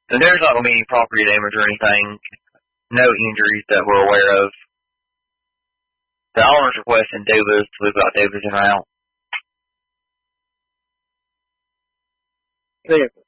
So there's not going to be any property damage or anything. No injuries that we're aware of. The owner's requesting Dubas. We've got Dubas in route. Vehicle.